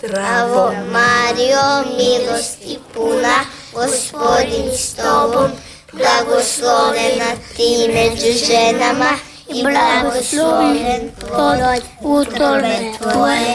zdravo, Marijo, milosti puna, Gospodin s tobom, blagoslovena ti među ženama i blagosloven plod utrobe tvoje,